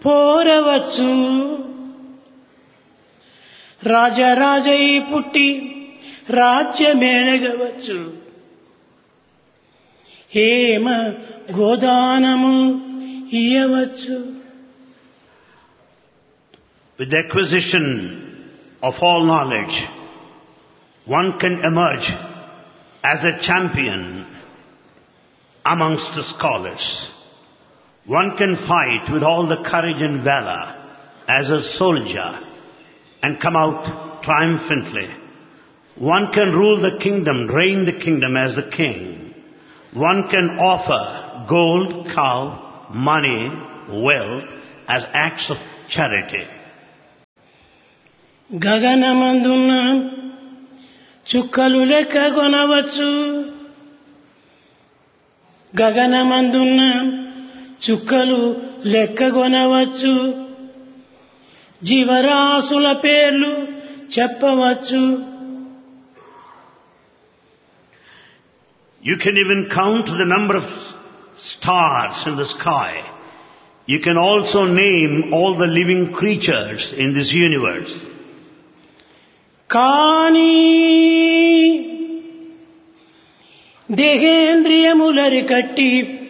పోరవచ్చు రాజరాజై పుట్టి రాజ్యమేళగవచ్చు హేమ గోదానము ఇయ్యవచ్చు. With the acquisition of all knowledge, one can emerge as a champion amongst the scholars. One can fight with all the courage and valor as a soldier and come out triumphantly. One can rule the kingdom, reign the kingdom as the king. One can offer gold, cow, money, wealth as acts of charity. గగనమందున్న చుక్కలు లెక్క కొనవచ్చు గగనమందున్న చుక్కలు లెక్క కొనవచ్చు జీవరాశుల పేర్లు చెప్పవచ్చు. You can even count the number of stars in the sky. You can also name all the living creatures in this universe. కానీ దేహేంద్రియములరి కట్టి